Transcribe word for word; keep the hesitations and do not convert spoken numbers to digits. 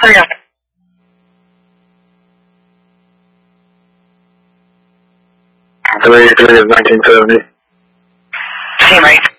Hurry up. three three of nineteen seventy. Team right.